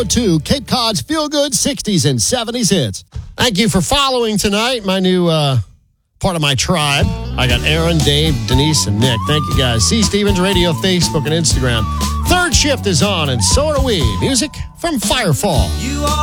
to Cape Cod's Feel Good 60s and 70s hits. Thank you for following tonight, my new part of my tribe. I got Aaron, Dave, Denise, and Nick. Thank you, guys. C. Stevens Radio, Facebook, and Instagram. Third shift is on, and so are we. Music from Firefall.